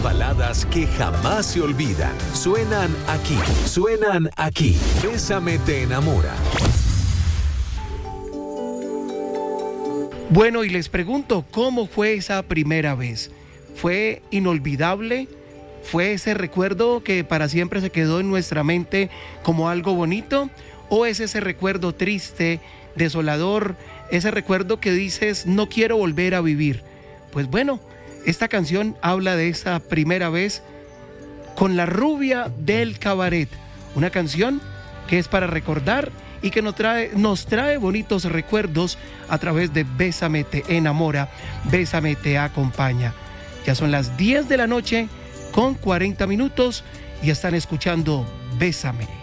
baladas que jamás se olvidan. Suenan aquí. Bésame te enamora. Bueno, y les pregunto, ¿cómo fue esa primera vez? ¿Fue inolvidable? ¿Fue ese recuerdo que para siempre se quedó en nuestra mente como algo bonito? ¿O es ese recuerdo triste, desolador, ese recuerdo que dices, no quiero volver a vivir? Pues bueno, esta canción habla de esa primera vez con La Rubia del Cabaret, una canción que es para recordar y que nos trae bonitos recuerdos a través de Bésame te enamora, Bésame te acompaña. Ya son las 10 de la noche con 40 minutos y están escuchando Bésame.